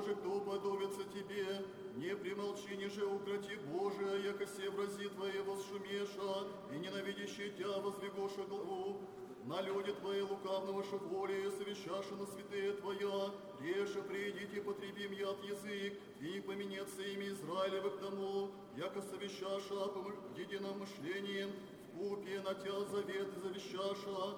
Боже, кто уподобится Тебе, не примолчи, ниже укроти Божия, яко се врази Твои возшумеша, и ненавидящие Тя воздвигоша главу. На люди Твои лукавного шеволи, совещаша на святые Твоя, реже придите, потребим я от язык, и поменется ими Израилевы к тому, яко совещаша по едином мышлении, в купе на Тя завет завещаша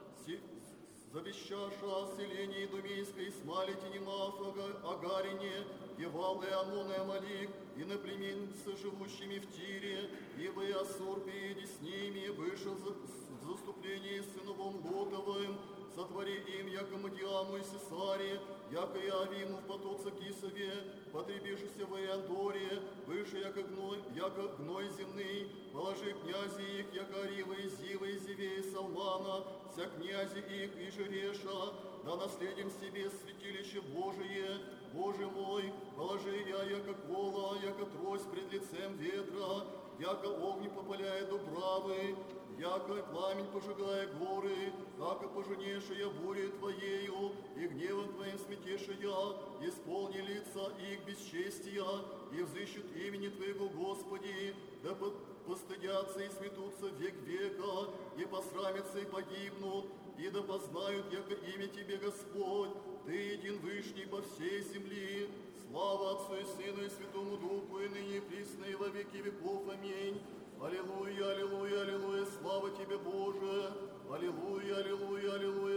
о селении Думейской, смалите Немаф, Агарине, Евал и Амон и Амалик, и наплеменницы, живущими в Тире, ибо и Ассур перейди с ними, вышел в заступлении с сыновом Лотовым, сотвори им, яко Мадиаму и Сесаре, яко и Авиму в потоце Кисове, потребившися в Иандоре, выше, яко гной земный, положи князи их, яко Арива и Зива и Зиве и Салмана, вся князи их и Жереша, да наследим себе святилище Божие, Боже мой, положи я, яко кола, яко трость пред лицем ветра, яко огни попаляет дубравы, яко пламень пожигая горы, яко поженешая бурей Твоею, и гневом Твоим сметешая, исполни лица их бесчестия, и взыщут имени Твоего, Господи, да постыдятся и сметутся век века, и посрамятся и погибнут, и да познают, яко имя Тебе, Господь, Ты един вышний по всей земли. Слава Отцу и Сыну и Святому Духу, и ныне и присно, и во веки веков. Аминь. Аллилуйя, аллилуйя, аллилуйя, слава Тебе, Боже! Аллилуйя, аллилуйя, аллилуйя.